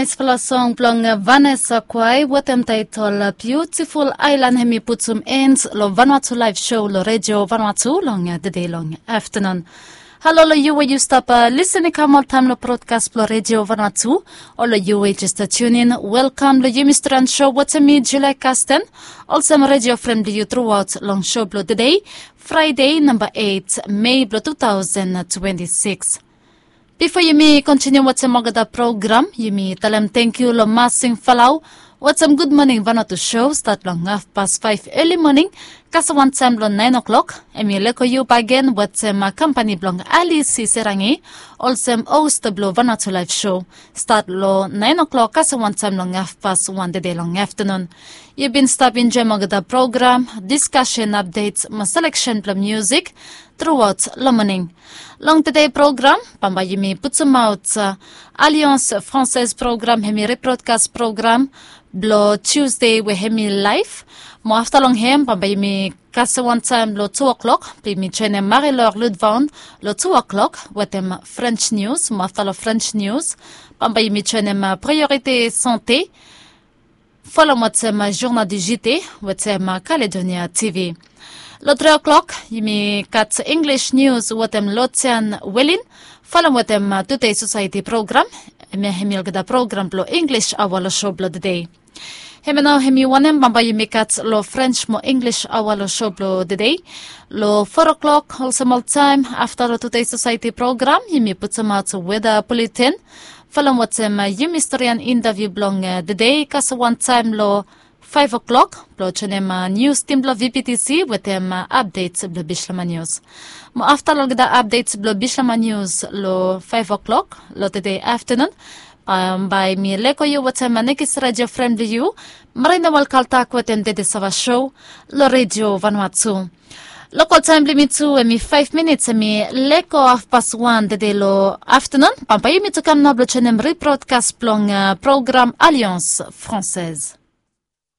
Nice for song plong Vanessa Kwai what am title Beautiful Island hemi putsum ends lo Vanuatu live show lo radio Vanuatu long the day long afternoon. Hello lo you where you stop listening come all time lo broadcast lo radio Vanuatu or lo you where just tune in. Welcome lo you Mr. and show what's a me July Casten. Also I'm radio friendly you throughout long show blo today Friday number 8 May blo 2026. Before you may continue what's a magada program, you may tell them thank you lo masing falau. What's some good morning Vanuatu show start long 5:30 early morning. Kasa one time lo 9 o'clock. Emi leko you again what's my company blong Ali si serangi. Also host blo Vanuatu live show start lo 9 o'clock. Kasa one time long 1:30 the day long afternoon. You've been stopping magada program, discussion updates, my selection blo music throughout the morning. Long today program, pamba yimi put some out Alliance Française program, hemi rebroadcast program, blo Tuesday we hemi live. Mo after long hem, pamba yimi kasa one time lo 2 o'clock, pimi chene Marie-Laure Ludvan lo 2 o'clock, wetem French news, mo after lo French news, pamba yimi chene ma priorité santé, follow wetem journal du JT, wetem Caledonia TV. Lo 3 o'clock, yimi kat English news watem Lotian Welin, follow watem Today Society program, emi hemi gada program lo English awalo show blo today. Hemi now hemi wanem bamba yimi kat lo French mo English awalo show blo today. Lo 4 o'clock also more time after lo Today Society program, yimi put some out weather bulletin, follow watem yimi historian interview blong today, kasa one time lo 5 o'clock, blo chenem news team blo VPTC with them updates blo Bishlama news. Mo after lo gada updates blo Bishlama news lo 5 o'clock, lo today afternoon. By me leko you with them nekis radio friendly you. Marina wal kaltak with them dede sava show, lo radio Vanuatu. Local time limit to emi 5 minutes emi leko 1:30 dede lo afternoon. Pampa yumi to come na blo chenem rebroadcast plong program Alliance Française.